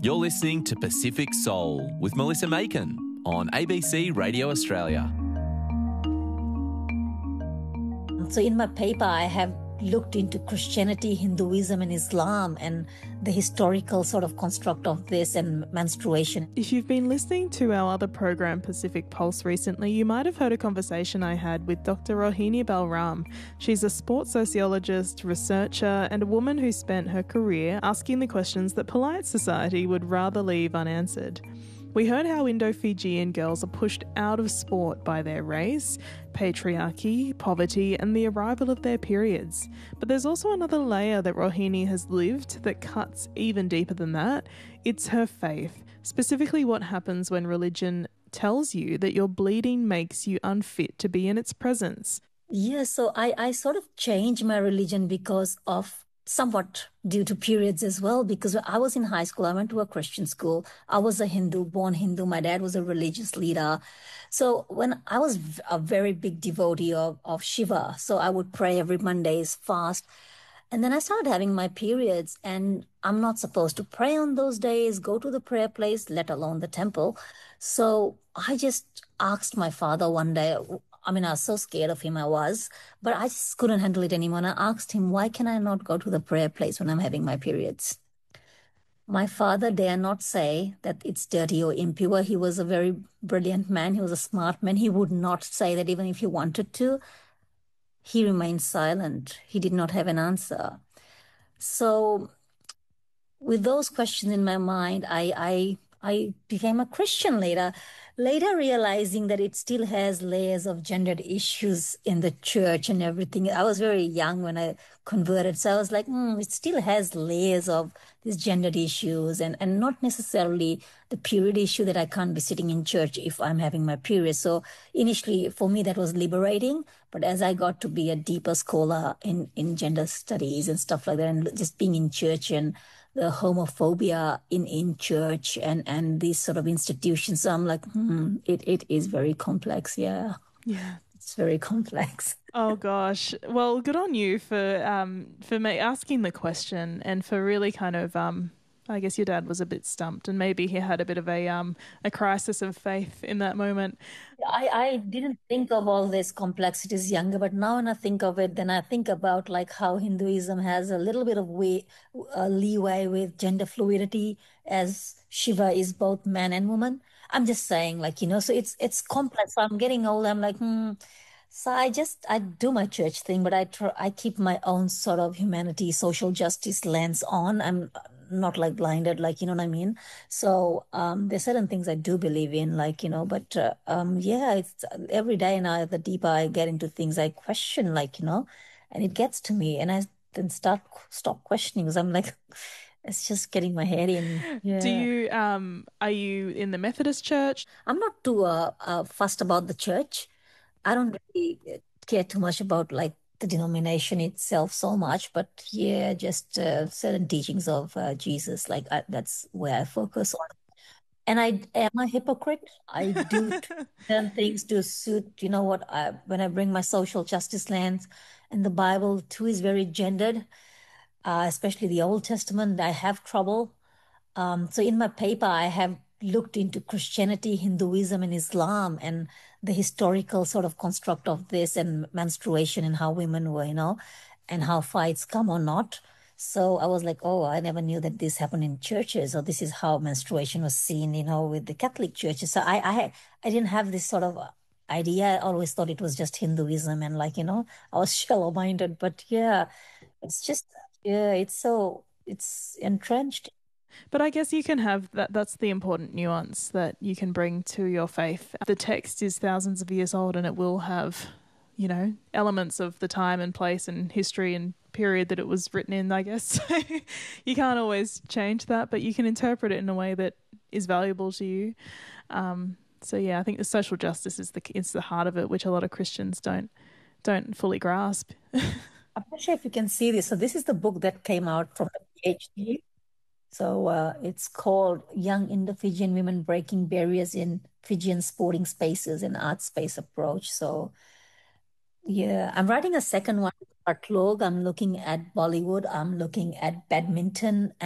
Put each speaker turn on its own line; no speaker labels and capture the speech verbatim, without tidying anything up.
You're listening to Pacific Soul with Melissa Macon on A B C Radio Australia.
So in my paper, I have looked into Christianity, Hinduism and Islam and the historical sort of construct of this and menstruation.
If you've been listening to our other program, Pacific Pulse, recently, you might have heard a conversation I had with Doctor Rohini Balram. She's a sports sociologist, researcher and a woman who spent her career asking the questions that polite society would rather leave unanswered. We heard how Indo-Fijian girls are pushed out of sport by their race, patriarchy, poverty and the arrival of their periods. But there's also another layer that Rohini has lived that cuts even deeper than that. It's her faith, specifically what happens when religion tells you that your bleeding makes you unfit to be in its presence.
Yeah, so I, I sort of changed my religion because of somewhat due to periods as well, because when I was in high school, I went to a Christian school. I was a Hindu, born Hindu. My dad was a religious leader. So when I was a very big devotee of, of Shiva, so I would pray every Monday's fast. And then I started having my periods and I'm not supposed to pray on those days, go to the prayer place, let alone the temple. So I just asked my father one day, I mean, I was so scared of him, I was, but I just couldn't handle it anymore. And I asked him, why can I not go to the prayer place when I'm having my periods? My father dare not say that it's dirty or impure. He was a very brilliant man. He was a smart man. He would not say that even if he wanted to. He remained silent. He did not have an answer. So with those questions in my mind, I, I, I became a Christian later. Later realizing that it still has layers of gendered issues in the church and everything. I was very young when I converted, so I was like, mm, it still has layers of these gendered issues and, and not necessarily the period issue that I can't be sitting in church if I'm having my period. So initially, for me, that was liberating. But as I got to be a deeper scholar in, in gender studies and stuff like that, and just being in church and the homophobia in, in church and, and these sort of institutions. So I'm like, hmm, it, it is very complex. Yeah.
Yeah.
It's very complex.
Oh gosh. Well, good on you for um for me asking the question and for really kind of um I guess your dad was a bit stumped and maybe he had a bit of a um a crisis of faith in that moment.
I, I didn't think of all this complexities younger, but now when I think of it, then I think about like how Hinduism has a little bit of way, uh, leeway with gender fluidity as Shiva is both man and woman. I'm just saying like, you know, so it's it's complex. So I'm getting old. I'm like, hmm. So I just, I do my church thing, but I try, I keep my own sort of humanity, social justice lens on. I'm not like blinded, like, you know what I mean? So um, there's certain things I do believe in, like, you know, but uh, um, yeah, it's every day now, the deeper I get into things, I question, like, you know, and it gets to me and I then start, stop questioning because I'm like, it's just getting my head in. Yeah.
Do you, um, are you in the Methodist Church?
I'm not too uh, uh, fussed about the church. I don't really care too much about like the denomination itself so much, but yeah, just uh, certain teachings of uh, Jesus, like I, that's where I focus on. And I am a hypocrite. I do certain things to suit, you know what, I, when I bring my social justice lens, and the Bible too is very gendered, uh, especially the Old Testament, I have trouble. Um, so in my paper, I have looked into Christianity, Hinduism and Islam and the historical sort of construct of this and menstruation and how women were, you know, and how fights come or not. So I was like, oh, I never knew that this happened in churches, or this is how menstruation was seen, you know, with the Catholic churches. So I, I, I didn't have this sort of idea. I always thought it was just Hinduism and like, you know, I was shallow-minded. But yeah, it's just, yeah, it's so, it's entrenched.
But I guess you can have that. That's the important nuance that you can bring to your faith. The text is thousands of years old and it will have, you know, elements of the time and place and history and period that it was written in, I guess. You can't always change that, but you can interpret it in a way that is valuable to you. Um, so yeah, I think the social justice is the is the heart of it, which a lot of Christians don't don't fully grasp.
I'm not sure if you can see this. So this is the book that came out from the PhD. So uh, it's called Young Indo-Fijian Women Breaking Barriers in Fijian Sporting Spaces and Art Space Approach. So yeah, I'm writing a second one, Artlog. I'm looking at Bollywood. I'm looking at badminton.